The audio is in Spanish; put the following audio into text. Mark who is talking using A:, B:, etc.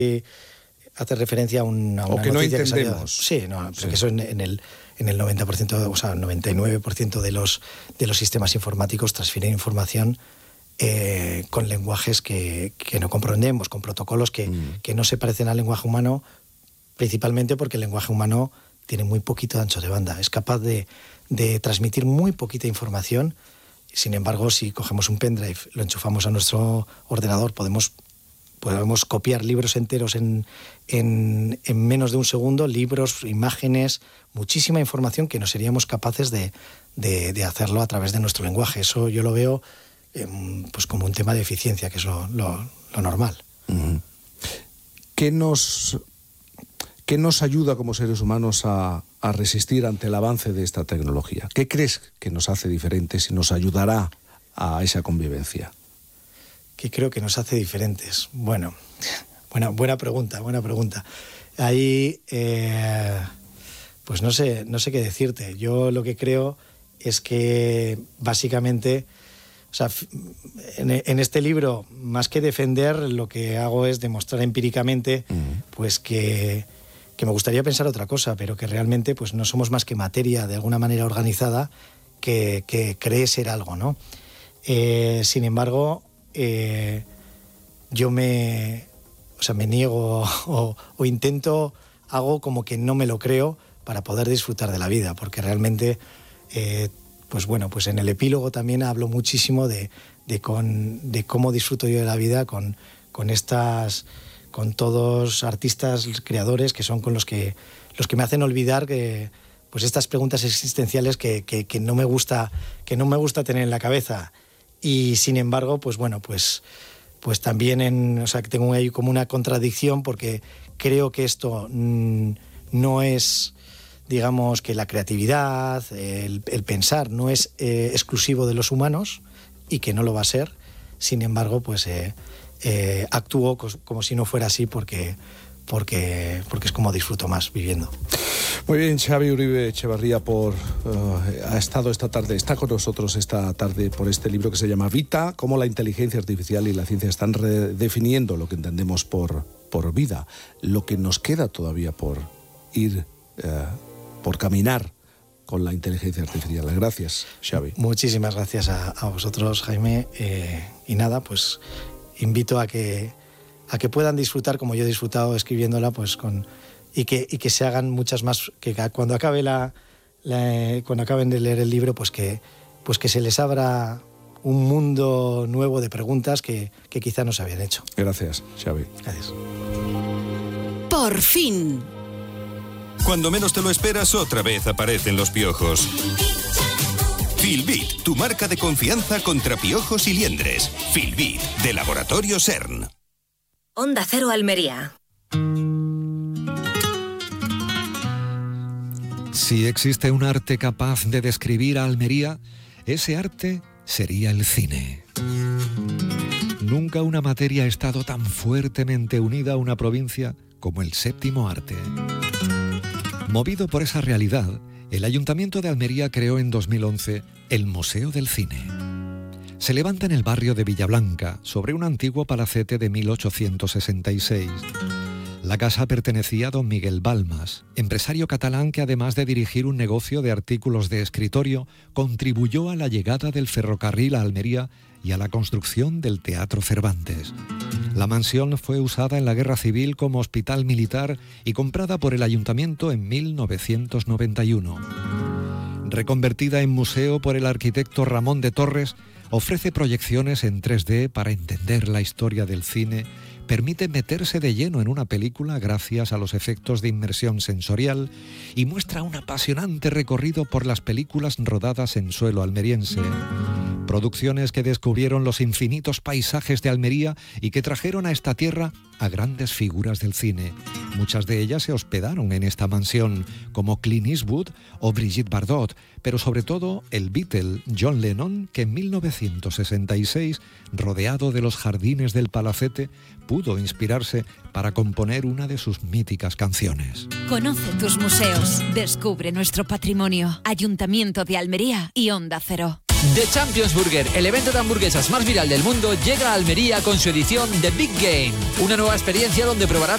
A: hace referencia a una
B: o que no
A: noticia
B: entendemos.
A: Que salió. Sí, porque eso en el 90%, o sea, 99% de los sistemas informáticos transfieren información con lenguajes que no comprendemos, con protocolos que no se parecen al lenguaje humano, principalmente porque el lenguaje humano tiene muy poquito ancho de banda, es capaz de transmitir muy poquita información. Sin embargo, si cogemos un pendrive, lo enchufamos a nuestro ordenador, podemos copiar libros enteros en menos de un segundo, libros, imágenes, muchísima información que no seríamos capaces de hacerlo a través de nuestro lenguaje. Eso yo lo veo pues como un tema de eficiencia, que es lo normal.
B: ¿Qué nos ayuda como seres humanos a resistir ante el avance de esta tecnología? ¿Qué crees que nos hace diferentes y nos ayudará a esa convivencia?
A: ¿Qué creo que nos hace diferentes? Bueno, buena pregunta. Ahí, pues no sé qué decirte. Yo lo que creo es que básicamente, o sea, en este libro, más que defender, lo que hago es demostrar empíricamente pues que me gustaría pensar otra cosa, pero que realmente pues no somos más que materia de alguna manera organizada que cree ser algo, ¿no? Sin embargo, yo me niego o intento, hago como que no me lo creo para poder disfrutar de la vida, porque realmente, pues en el epílogo también hablo muchísimo de cómo disfruto yo de la vida con todos artistas, creadores, que son con los que me hacen olvidar que pues estas preguntas existenciales que no me gusta tener en la cabeza. Y sin embargo, pues también que tengo ahí como una contradicción, porque creo que esto no es, digamos, que la creatividad, el pensar no es exclusivo de los humanos, y que no lo va a ser. Sin embargo, pues actúo como si no fuera así, porque es como disfruto más viviendo.
B: Muy bien, Xavi Uribe Echevarría está con nosotros esta tarde por este libro que se llama Vita, cómo la inteligencia artificial y la ciencia están redefiniendo lo que entendemos por vida, lo que nos queda todavía por ir, por caminar con la inteligencia artificial. Gracias, Xavi.
A: Muchísimas gracias a vosotros, Jaime, y nada, pues invito a que puedan disfrutar como yo he disfrutado escribiéndola, pues y que se hagan muchas más, que cuando acaben de leer el libro, pues que se les abra un mundo nuevo de preguntas que quizá no se habían hecho.
B: Gracias, Xavi.
A: Gracias.
C: Por fin.
D: Cuando menos te lo esperas, otra vez aparecen los piojos. Filbit, tu marca de confianza contra piojos y liendres. Filbit, de Laboratorio CERN.
E: Onda Cero Almería.
F: Si existe un arte capaz de describir a Almería, ese arte sería el cine. Nunca una materia ha estado tan fuertemente unida a una provincia como el séptimo arte. Movido por esa realidad, el Ayuntamiento de Almería creó en 2011 el Museo del Cine. Se levanta en el barrio de Villablanca, sobre un antiguo palacete de 1866. La casa pertenecía a don Miguel Balmas, empresario catalán que, además de dirigir un negocio de artículos de escritorio, contribuyó a la llegada del ferrocarril a Almería y a la construcción del Teatro Cervantes. La mansión fue usada en la Guerra Civil como hospital militar y comprada por el Ayuntamiento en 1991. Reconvertida en museo por el arquitecto Ramón de Torres, ofrece proyecciones en 3D para entender la historia del cine, permite meterse de lleno en una película gracias a los efectos de inmersión sensorial y muestra un apasionante recorrido por las películas rodadas en suelo almeriense. Producciones que descubrieron los infinitos paisajes de Almería y que trajeron a esta tierra a grandes figuras del cine. Muchas de ellas se hospedaron en esta mansión, como Clint Eastwood o Brigitte Bardot, pero sobre todo el Beatle John Lennon, que en 1966, rodeado de los jardines del palacete, pudo inspirarse para componer una de sus míticas canciones.
C: Conoce tus museos, descubre nuestro patrimonio. Ayuntamiento de Almería y Onda Cero.
G: The Champions Burger, el evento de hamburguesas más viral del mundo, llega a Almería con su edición The Big Game. Una nueva experiencia donde probarás